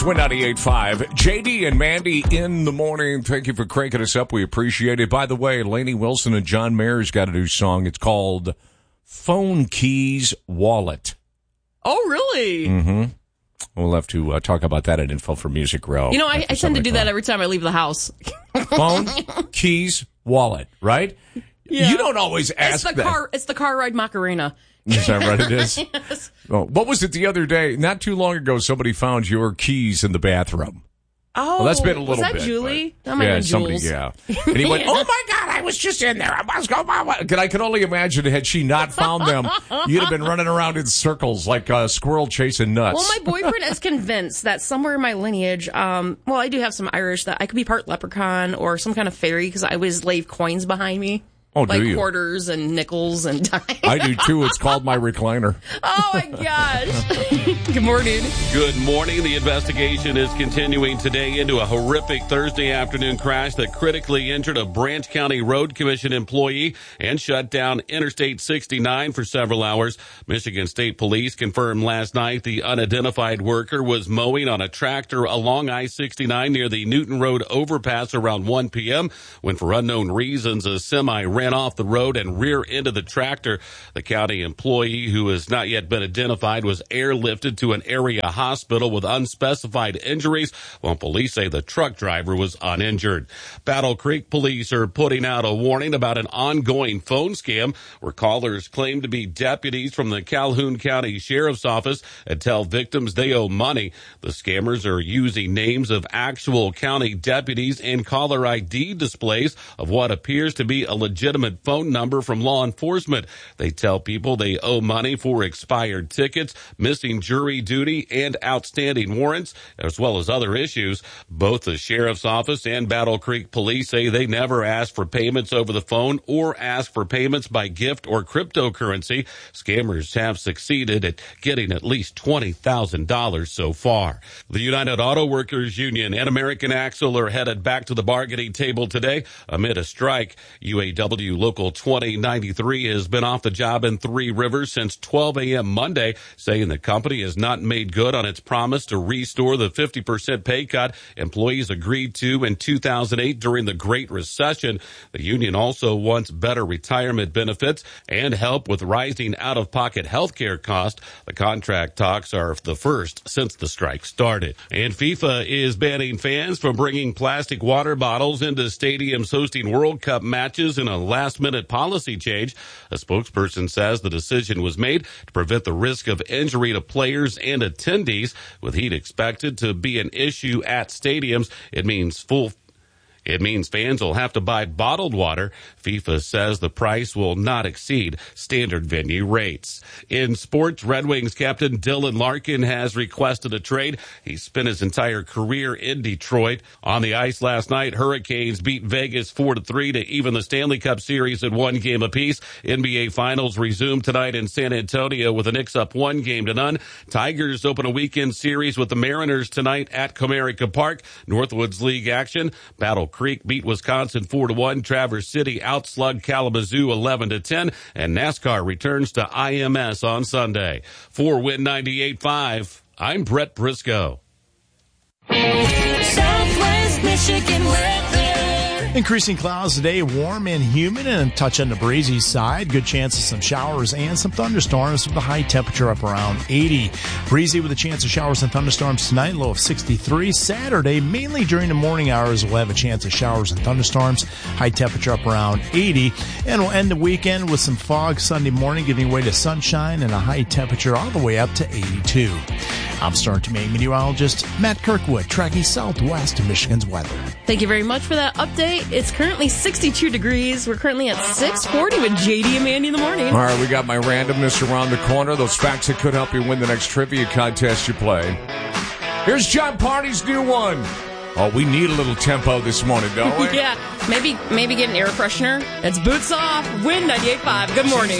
Win 98.5. JD and Mandy in the morning. Thank you for cranking us up. We appreciate it. By the way, Lainey Wilson and John Mayer's got a new song. It's called Phone Keys Wallet. Oh, really? Mm-hmm. We'll have to talk about that at Info for Music Row. You know, I tend to do that every time I leave the house. Phone, keys, wallet, right? Yeah. You don't always ask that. It's the car ride Macarena. Is that right? It is? Yes. Oh, what was it the other day? Not too long ago, somebody found your keys in the bathroom. Oh, well, that's been a little bit. Was that Julie? That might have been somebody, Jules. yeah. And he went, oh my God, I was just in there. I must go. I could only imagine had she not found them, you'd have been running around in circles like a squirrel chasing nuts. Well, my boyfriend is convinced that somewhere in my lineage, well, I do have some Irish, that I could be part leprechaun or some kind of fairy because I always leave coins behind me. Oh, like do you? Quarters and nickels and dimes. I do too. It's called my recliner. Oh my gosh. Good morning. Good morning. The investigation is continuing today into a horrific Thursday afternoon crash that critically injured a Branch County Road Commission employee and shut down Interstate 69 for several hours. Michigan State Police confirmed last night the unidentified worker was mowing on a tractor along I-69 near the Newton Road overpass around 1 p.m. when, for unknown reasons, a semi ran off the road and rear-ended the tractor. The county employee, who has not yet been identified, was airlifted to an area hospital with unspecified injuries, while police say the truck driver was uninjured. Battle Creek police are putting out a warning about an ongoing phone scam where callers claim to be deputies from the Calhoun County Sheriff's Office and tell victims they owe money. The scammers are using names of actual county deputies and caller ID displays of what appears to be a legitimate phone number from law enforcement. They tell people they owe money for expired tickets, missing jury duty, and outstanding warrants, as well as other issues. Both the Sheriff's Office and Battle Creek Police say they never ask for payments over the phone or ask for payments by gift or cryptocurrency. Scammers have succeeded at getting at least $20,000 so far. The United Auto Workers Union and American Axle are headed back to the bargaining table today amid a strike. UAW Local 2093 has been off the job in Three Rivers since 12 a.m. Monday, saying the company has not made good on its promise to restore the 50% pay cut employees agreed to in 2008 during the Great Recession. The union also wants better retirement benefits and help with rising out-of-pocket health care costs. The contract talks are the first since the strike started. And FIFA is banning fans from bringing plastic water bottles into stadiums hosting World Cup matches in a last-minute policy change. A spokesperson says the decision was made to prevent the risk of injury to players and attendees. With heat expected to be an issue at stadiums, it means fans will have to buy bottled water. FIFA says the price will not exceed standard venue rates. In sports, Red Wings captain Dylan Larkin has requested a trade. He spent his entire career in Detroit. On the ice last night, Hurricanes beat Vegas 4-3 to even the Stanley Cup Series at 1 game apiece. NBA Finals resume tonight in San Antonio with the Knicks up 1-0. Tigers open a weekend series with the Mariners tonight at Comerica Park. Northwoods League action. Battle Creek beat Wisconsin 4-1. Traverse City outslugged Kalamazoo 11-10. And NASCAR returns to IMS on Sunday. For Win 98.5, I'm Brett Briscoe. Southwest Michigan weather. Increasing clouds today, warm and humid and a touch on the breezy side. Good chance of some showers and some thunderstorms with a high temperature up around 80. Breezy with a chance of showers and thunderstorms tonight, low of 63. Saturday, mainly during the morning hours, we'll have a chance of showers and thunderstorms. High temperature up around 80. And we'll end the weekend with some fog Sunday morning, giving way to sunshine and a high temperature all the way up to 82. I'm Storm Team meteorologist Matt Kirkwood, tracking southwest Michigan's weather. Thank you very much for that update. It's currently 62 degrees. We're currently at 640 with JD and Mandy in the morning. All right, we got my randomness around the corner. Those facts that could help you win the next trivia contest you play. Here's John Party's new one. Oh, we need a little tempo this morning, don't we? Yeah, maybe get an air freshener. It's Boots Off, Win 98.5. Good morning.